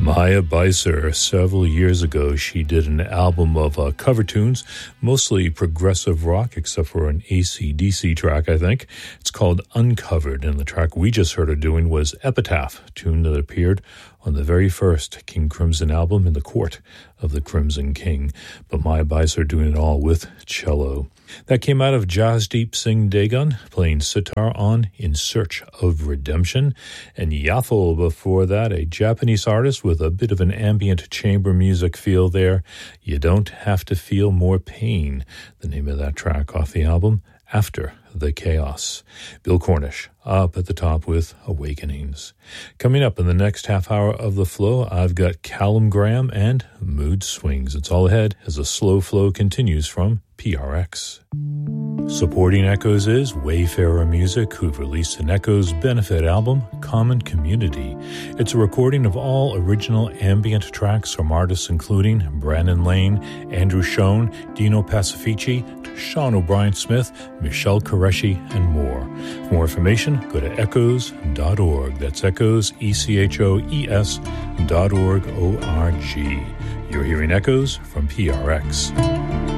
Maya Beiser, several years ago, she did an album of cover tunes, mostly progressive rock, except for an AC/DC track, I think. It's called Uncovered, and the track we just heard her doing was Epitaph, a tune that appeared on the very first King Crimson album, In the Court of the Crimson King. But Maya Beiser doing it all with cello. That came out of Jasdeep Singh Dagon, playing sitar on In Search of Redemption. And Yaffle before that, a Japanese artist with a bit of an ambient chamber music feel there. You Don't Have to Feel More Pain, the name of that track off the album, After the Chaos. Bill Cornish up at the top with Awakenings. Coming up in the next half hour of The Flow, I've got Callum Graham and Mood Swings. It's all ahead as the slow flow continues from PRX. Supporting Echoes is Wayfarer Music, who've released an Echoes benefit album, Common Community. It's a recording of all original ambient tracks from artists including Brandon Lane, Andrew Schoen, Dino Pacifici, Sean O'Brien Smith, Michelle Qureshi, and more. For more information, go to echoes.org. That's Echoes, ECHOES.org, O-R-G. You're hearing Echoes from PRX.